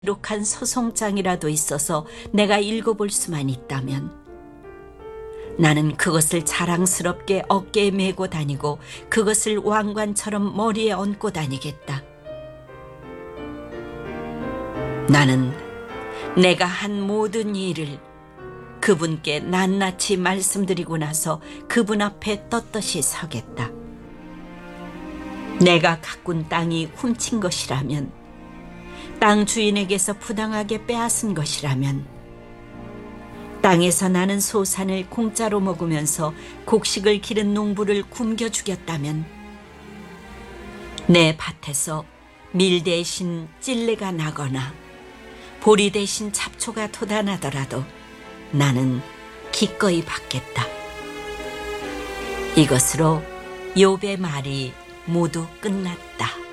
기록한 소송장이라도 있어서 내가 읽어볼 수만 있다면 나는 그것을 자랑스럽게 어깨에 메고 다니고 그것을 왕관처럼 머리에 얹고 다니겠다. 나는 내가 한 모든 일을 그분께 낱낱이 말씀드리고 나서 그분 앞에 떳떳이 서겠다. 내가 가꾼 땅이 훔친 것이라면, 땅 주인에게서 부당하게 빼앗은 것이라면, 땅에서 나는 소산을 공짜로 먹으면서 곡식을 기른 농부를 굶겨 죽였다면, 내 밭에서 밀 대신 찔레가 나거나 보리 대신 잡초가 돋아나더라도 나는 기꺼이 받겠다. 이것으로 욥의 말이 모두 끝났다.